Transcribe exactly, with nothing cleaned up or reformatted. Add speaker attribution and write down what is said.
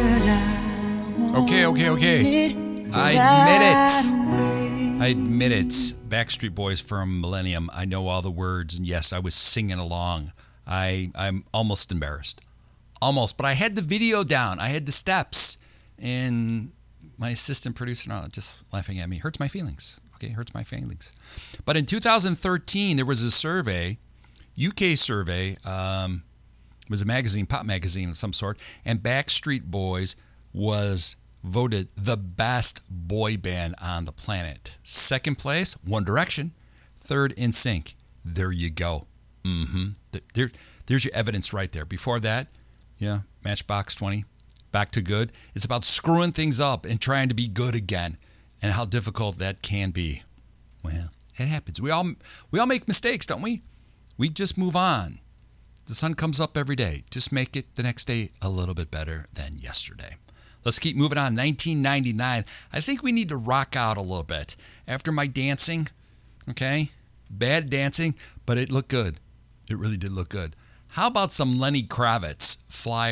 Speaker 1: Okay, okay, okay. I admit it. I admit it. Backstreet Boys from Millennium. I know all the words, and yes, I was singing along. I, I'm almost embarrassed. Almost. But I had the video down. I had the steps. And my assistant producer now just laughing at me. Hurts my feelings. Okay, hurts my feelings. But in two thousand thirteen, there was a survey, U K survey. Um, it was a magazine, pop magazine of some sort. And Backstreet Boys was voted the best boy band on the planet. Second place, One Direction. Third, N Sync. There you go. Mm-hmm. There, there's your evidence right there. Before that, yeah, Matchbox twenty, Back to Good. It's about screwing things up and trying to be good again, and how difficult that can be. Well, it happens. We all we all make mistakes, don't we? We just move on. The sun comes up every day. Just make it the next day a little bit better than yesterday. Let's keep moving on. nineteen ninety-nine. I think we need to rock out a little bit. After my dancing, okay? Bad dancing, but it looked good. It really did look good. How about some Lenny Kravitz, Fly